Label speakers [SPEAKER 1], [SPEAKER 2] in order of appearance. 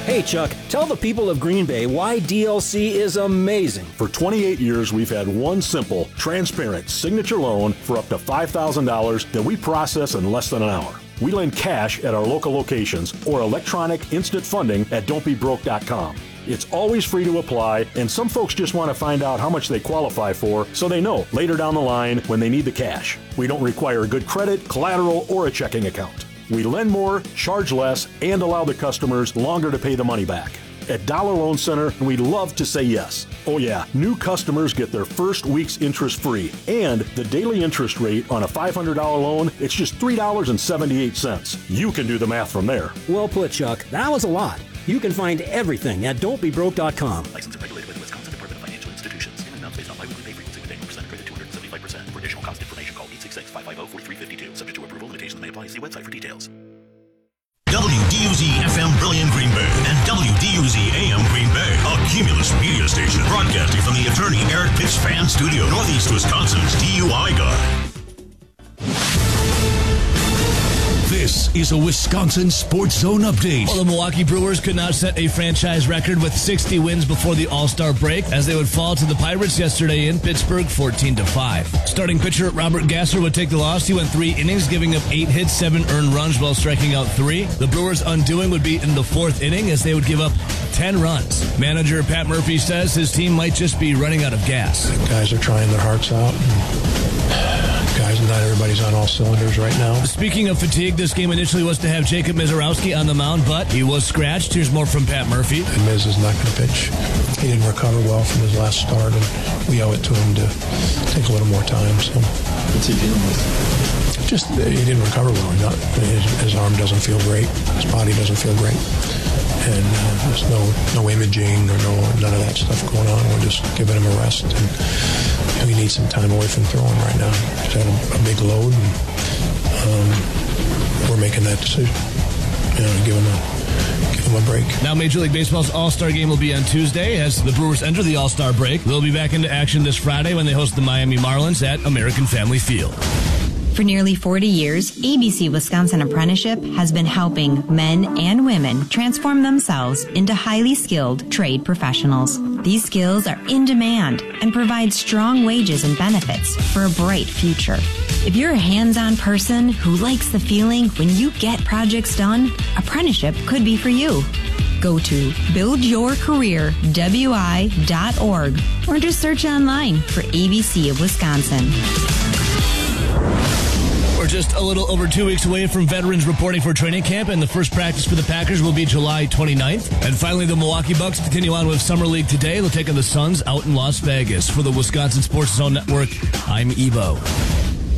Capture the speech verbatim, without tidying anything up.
[SPEAKER 1] Hey, Chuck, tell the people of Green Bay why D L C is amazing.
[SPEAKER 2] For twenty-eight years, we've had one simple, transparent signature loan for up to five thousand dollars that we process in less than an hour. We lend cash at our local locations or electronic instant funding at don't be broke dot com. It's always free to apply, and some folks just want to find out how much they qualify for so they know later down the line when they need the cash. We don't require good credit, collateral, or a checking account. We lend more, charge less, and allow the customers longer to pay the money back. At Dollar Loan Center, we love to say yes. Oh yeah, new customers get their first week's interest free. And the daily interest rate on a five hundred dollars loan, it's just three dollars and seventy-eight cents. You can do the math from there.
[SPEAKER 1] Well put, Chuck. That was a lot. You can find everything at don't be broke dot com.
[SPEAKER 3] Licensed and regulated by the Wisconsin Department of Financial Institutions. Payment amounts based on biweekly pay frequency with annual percent credit two hundred seventy-five percent. For additional cost information, call eight six six, five five zero, four three five two. Subject to approval, limitations may apply. See website for details.
[SPEAKER 4] W D U Z F M Brilliant Green Bay and W D U Z A M Green Bay, a Cumulus media station broadcasting from the Attorney Eric Pitts Fan Studio, Northeast Wisconsin's D U I Guard. This is a Wisconsin Sports Zone update.
[SPEAKER 5] Well, the Milwaukee Brewers could not set a franchise record with sixty wins before the All-Star break as they would fall to the Pirates yesterday in Pittsburgh fourteen to five. Starting pitcher Robert Gasser would take the loss. He went three innings, giving up eight hits, seven earned runs while striking out three. The Brewers' undoing would be in the fourth inning as they would give up ten runs. Manager Pat Murphy says his team might just be running out of gas.
[SPEAKER 6] Guys are trying their hearts out. Guys, not everybody's on all cylinders right now.
[SPEAKER 5] Speaking of fatigue, this game initially was to have Jacob Mizorowski on the mound, but he was scratched. Here's more from Pat Murphy.
[SPEAKER 6] And Miz is not going to pitch. He didn't recover well from his last start, and we owe it to him to take a little more time. So,
[SPEAKER 7] what's he dealing with?
[SPEAKER 6] Just uh, he didn't recover well. Not, his, his arm doesn't feel great. His body doesn't feel great. And uh, there's no no imaging or no none of that stuff going on. We're just giving him a rest. And, and we need some time away from throwing right now. He's had a, a big load, and um, we're making that decision. You know, give him a give him a break.
[SPEAKER 5] Now, Major League Baseball's All-Star Game will be on Tuesday as the Brewers enter the All-Star break. They'll be back into action this Friday when they host the Miami Marlins at American Family Field.
[SPEAKER 8] For nearly forty years, A B C Wisconsin Apprenticeship has been helping men and women transform themselves into highly skilled trade professionals. These skills are in demand and provide strong wages and benefits for a bright future. If you're a hands-on person who likes the feeling when you get projects done, apprenticeship could be for you. Go to build your career w i dot org or just search online for A B C of Wisconsin.
[SPEAKER 5] We're just a little over two weeks away from veterans reporting for training camp, and the first practice for the Packers will be July twenty-ninth. And finally, the Milwaukee Bucks continue on with Summer League today. They'll take on the Suns out in Las Vegas. For the Wisconsin Sports Zone Network, I'm Evo.